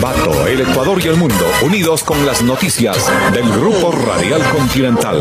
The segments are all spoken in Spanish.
Ambato, el Ecuador y el mundo, unidos con las noticias del Grupo Radial Continental.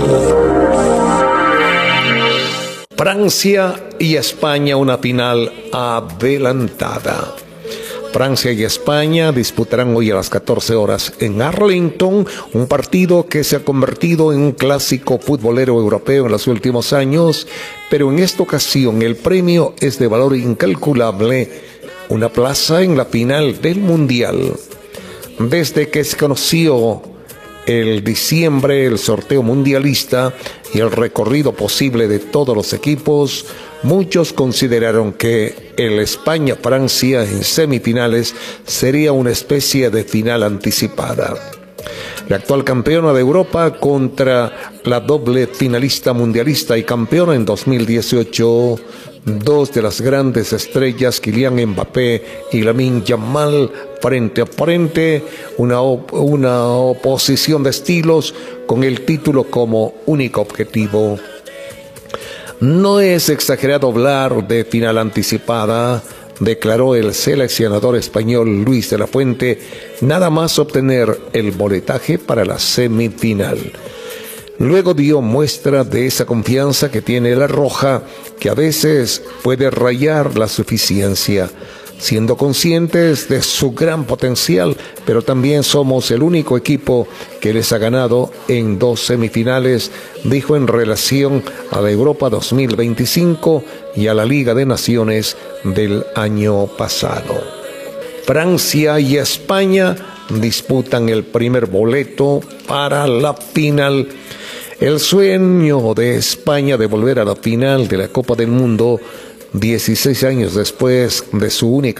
Francia y España, una final adelantada. Francia y España disputarán hoy a las 14 horas en Arlington, un partido que se ha convertido en un clásico futbolero europeo en los últimos años, pero en esta ocasión el premio es de valor incalculable, una plaza en la final del Mundial. Desde que se conoció el diciembre el sorteo mundialista y el recorrido posible de todos los equipos, muchos consideraron que el España-Francia en semifinales sería una especie de final anticipada. La actual campeona de Europa contra la doble finalista mundialista y campeona en 2018, dos de las grandes estrellas, Kylian Mbappé y Lamine Yamal, frente a frente, una oposición de estilos con el título como único objetivo. No es exagerado hablar de final anticipada, declaró el seleccionador español Luis de la Fuente, nada más obtener el boletaje para la semifinal. Luego dio muestra de esa confianza que tiene la roja, que a veces puede rayar la suficiencia, siendo conscientes de su gran potencial, pero también somos el único equipo que les ha ganado en 2 semifinales, dijo en relación a la Europa 2025 y a la Liga de Naciones del año pasado. Francia y España disputan el primer boleto para la final. El sueño de España de volver a la final de la Copa del Mundo 16 años después de su única